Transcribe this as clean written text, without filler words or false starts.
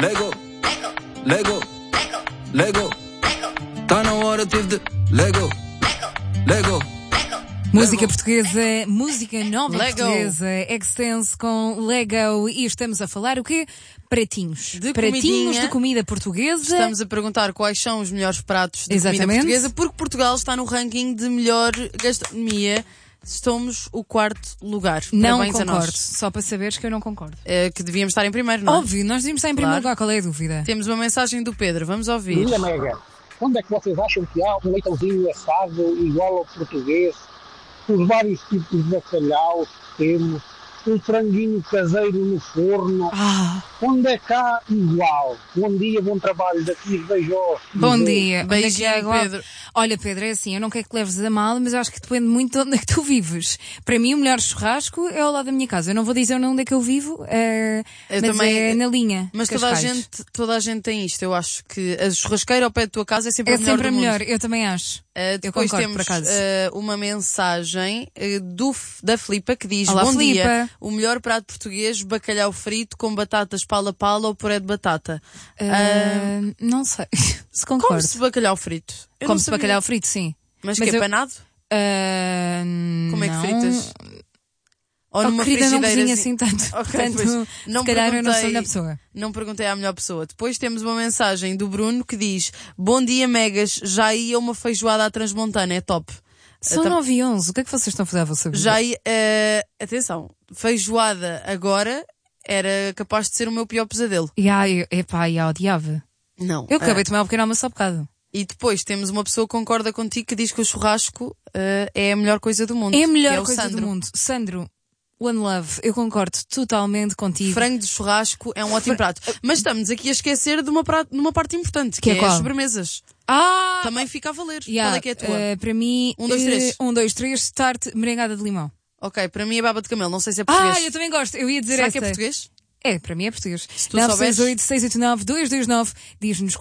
Lego, Lego, Lego. Tá na hora, tive de Lego, Lego. Música portuguesa, música nova Lego. portuguesa, Extense com Lego, e estamos a falar o quê? Pratinhos. De Pratinhos comidinha. de comida portuguesa. Estamos a perguntar quais são os melhores pratos de comida Exatamente. portuguesa, porque Portugal está no ranking de melhor gastronomia. Somos o 4º lugar. Não Parabéns a concordo, nós. só para saberes que eu não concordo. Que devíamos estar em primeiro, não é? Óbvio, nós devíamos estar em primeiro lugar, qual é a dúvida? Temos uma mensagem do Pedro, vamos ouvir. Linda Mega, onde é que vocês acham que há um leitãozinho assado igual ao português? Os vários tipos de bacalhau que temos, um franguinho caseiro no forno. Onde é que há igual? Bom dia, bom trabalho, daqui beijos. Bom dia. Onde é que Beijinho, há igual? Pedro. Olha, Pedro, é assim, eu não quero que leves a mal, mas eu acho que depende muito de onde é que tu vives. Para mim, o melhor churrasco é ao lado da minha casa. Eu não vou dizer onde é que eu vivo, mas também- é na linha. Mas Cascais. toda a gente tem isto. Eu acho que a churrasqueira ao pé da tua casa é sempre É a melhor sempre a do mundo. melhor, eu também acho. Eu Depois concordo, temos por acaso. uma mensagem da Filipa que diz: Olá, bom Filipa. dia, o melhor prato português, bacalhau frito com batatas pala-pala ou puré de batata. Não sei se concordo. Come-se bacalhau frito. Eu não Come-se sabia. bacalhau frito, sim. Mas Mas que é eu- panado? Como é que não. fritas? Ou Oh, querida, não cozinha assim frigideirazinha? tanto. Ok, Portanto, pois, se calhar eu não sou a melhor pessoa. Não perguntei à melhor pessoa. Depois temos uma mensagem do Bruno que diz: bom dia, megas, já ia uma feijoada à transmontana, é top. São 9 e 11, o que é que vocês estão a fazer à vossa vida? Já ia, atenção, feijoada agora era capaz de ser o meu pior pesadelo. Epá, odiava. Não. Eu acabei de tomar um pequeno almoço há bocado. E depois temos uma pessoa que concorda contigo que diz que o churrasco é a melhor coisa do mundo. É a que melhor é o coisa Sandro. do mundo. Sandro, One Love, eu concordo totalmente contigo. Frango de churrasco é um ótimo prato. Mas estamos aqui a esquecer de uma parte importante, que é é qual? as sobremesas. Também fica a valer. Qual é que é a tua? Para mim, 1, 2, 3. 1, 2, 3, start merengada de limão. Ok, para mim é baba de camelo, não sei se é português. Eu também gosto. Eu ia dizer Será esta. que é português? É, para mim é português. Se tu souberes. 968 689 229 diz-nos